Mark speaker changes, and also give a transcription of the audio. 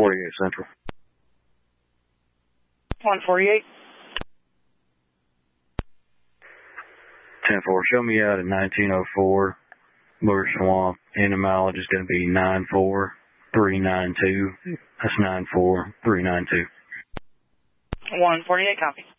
Speaker 1: 48 Central.
Speaker 2: 148.
Speaker 1: 10-4, show me out at 1904. Bush Swamp. End of mileage is going to be 94392. That's 94392.
Speaker 2: 148, copy.